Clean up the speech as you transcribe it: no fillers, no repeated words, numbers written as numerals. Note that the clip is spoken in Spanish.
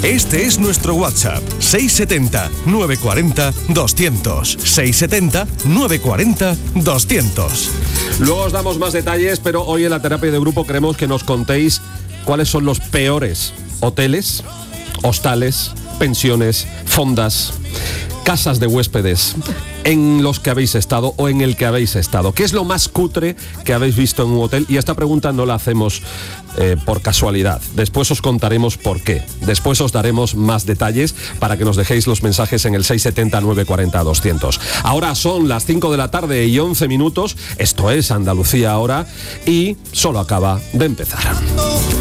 Este es nuestro WhatsApp, 670 940 200. 670 940 200. Luego os damos más detalles, pero hoy en la terapia de grupo queremos que nos contéis cuáles son los peores hoteles, hostales, pensiones, fondas, casas de huéspedes en los que habéis estado o en el que habéis estado. ¿Qué es lo más cutre que habéis visto en un hotel? Y esta pregunta no la hacemos por casualidad. Después os contaremos por qué. Después os daremos más detalles para que nos dejéis los mensajes en el 670 940 200. Ahora son las 5 de la tarde y 11 minutos. Esto es Andalucía Ahora y solo acaba de empezar.